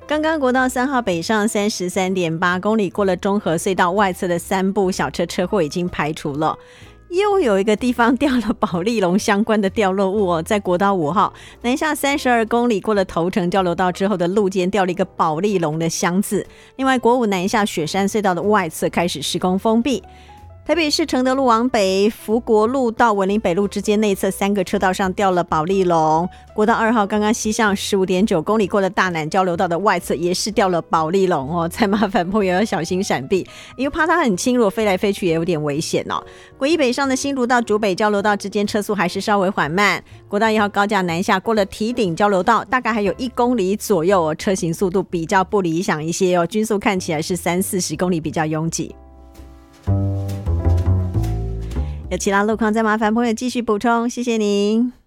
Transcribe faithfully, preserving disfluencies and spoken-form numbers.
刚刚国道三号北上三十三点八公里，过了中和隧道外侧的三部小车车祸已经排除了。又有一个地方掉了保丽龙相关的掉落物哦，在国道五号南下三十二公里，过了头城交流道之后的路肩掉了一个保丽龙的箱子。另外国五南下雪山隧道的外侧开始施工封闭。台北市承德路往北福国路到文林北路之间内侧三个车道上掉了保丽龙。国道二号刚刚西向十五点九公里，过了大南交流道的外侧也是掉了保丽龙哦，在麻烦朋友要小心闪避，因为怕它很轻，如果飞来飞去也有点危险哦。国一北上的新竹到竹北交流道之间车速还是稍微缓慢。国道一号高架南下过了堤顶交流道，大概还有一公里左右哦，车行速度比较不理想一些哦，均速看起来是三四十公里比较拥挤。有其他路况再麻烦朋友继续补充，谢谢您。